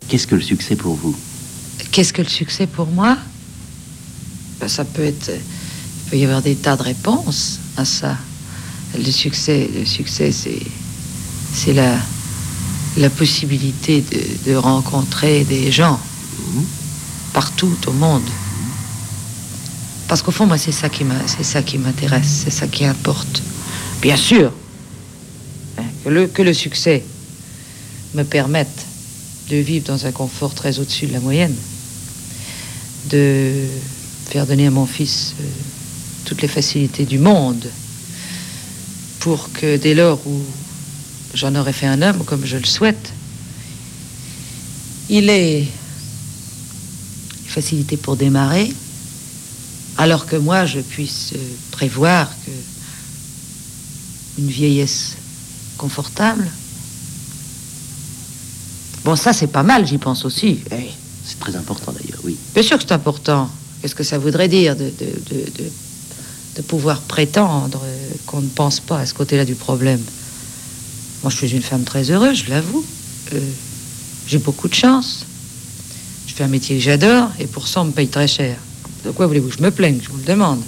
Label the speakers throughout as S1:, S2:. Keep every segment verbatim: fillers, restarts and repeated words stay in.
S1: Qu'est-ce que le succès pour vous?
S2: Qu'est-ce que le succès pour moi? Ben, ça peut être... Il peut y avoir des tas de réponses à ça. Le succès, le succès, c'est... C'est la... la possibilité de, de rencontrer des gens mmh. partout au monde. Parce qu'au fond, moi, c'est ça qui m'a, c'est ça qui m'intéresse, c'est ça qui importe. Bien sûr, hein, que, le, que le succès me permette de vivre dans un confort très au-dessus de la moyenne, de faire donner à mon fils euh, toutes les facilités du monde, pour que dès lors où j'en aurais fait un homme, comme je le souhaite, il ait les facilités pour démarrer, alors que moi, je puisse prévoir que une vieillesse confortable. Bon, ça, c'est pas mal, j'y pense aussi. Hey.
S1: C'est très important, d'ailleurs, oui.
S2: Bien sûr que c'est important. Qu'est-ce que ça voudrait dire de, de, de, de, de pouvoir prétendre qu'on ne pense pas à ce côté-là du problème? Moi, je suis une femme très heureuse, je l'avoue. Euh, j'ai beaucoup de chance. Je fais un métier que j'adore, et pour ça, on me paye très cher. De quoi voulez-vous? Je me plaigne, je vous le demande.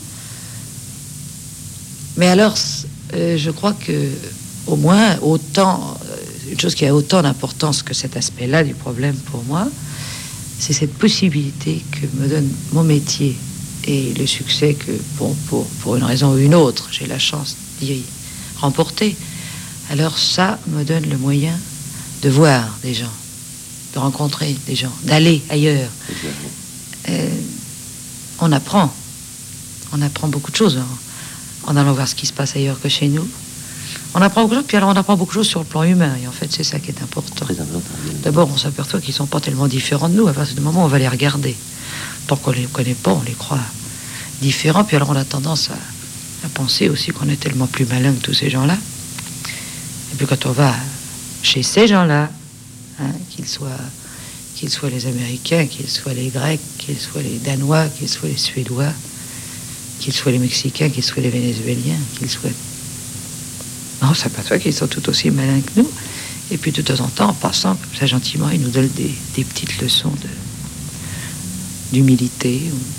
S2: Mais alors, euh, je crois que, au moins, autant, euh, une chose qui a autant d'importance que cet aspect-là du problème pour moi, c'est cette possibilité que me donne mon métier et le succès que, bon, pour, pour une raison ou une autre, j'ai la chance d'y remporter. Alors ça me donne le moyen de voir des gens, de rencontrer des gens, d'aller ailleurs. Euh, on apprend. On apprend beaucoup de choses en, en allant voir ce qui se passe ailleurs que chez nous. On apprend beaucoup de choses, puis alors on apprend beaucoup de choses sur le plan humain. Et en fait, c'est ça qui est important.
S1: Très important.
S2: D'abord, on s'aperçoit qu'ils ne sont pas tellement différents de nous. À partir du moment où on va les regarder. Tant qu'on ne les connaît pas, on les croit différents. Puis alors, on a tendance à, à penser aussi qu'on est tellement plus malin que tous ces gens-là. Et puis quand on va chez ces gens-là, hein, qu'ils soient, qu'ils soient les Américains, qu'ils soient les Grecs, qu'ils soient les Danois, qu'ils soient les Suédois, qu'ils soient les Mexicains, qu'ils soient les Vénézuéliens, qu'ils soient... Non, on s'aperçoit qu'ils sont tout aussi malins que nous. Et puis de temps en temps, en passant comme ça gentiment, ils nous donnent des, des petites leçons de, d'humilité ou